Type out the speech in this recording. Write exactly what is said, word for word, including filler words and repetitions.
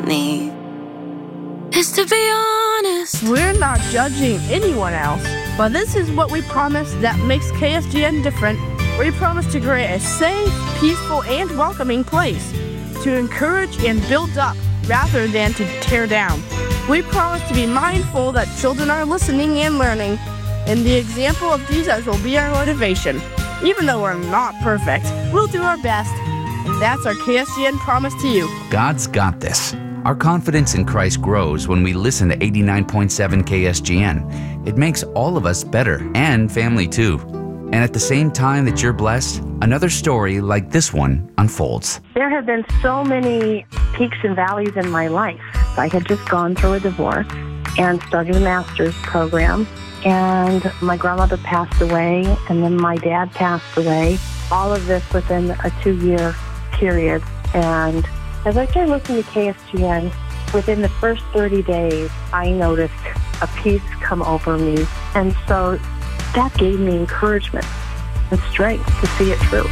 me is to be honest. We're not judging anyone else, but this is what we promise that makes K S G N different. We promise to create a safe, peaceful, and welcoming place to encourage and build up rather than to tear down. We promise to be mindful that children are listening and learning, and the example of Jesus will be our motivation. Even though we're not perfect, we'll do our best, and that's our K S G N promise to you. God's got this. Our confidence in Christ grows when we listen to eighty-nine point seven K S G N. It makes all of us better, and family too. And at the same time that you're blessed, another story like this one unfolds. There have been so many peaks and valleys in my life. I had just gone through a divorce and started a master's program, and my grandmother passed away, and then my dad passed away. All of this within a two-year period. And as I started listening to K S G N, within the first thirty days, I noticed a peace come over me. And so that gave me encouragement and strength to see it through.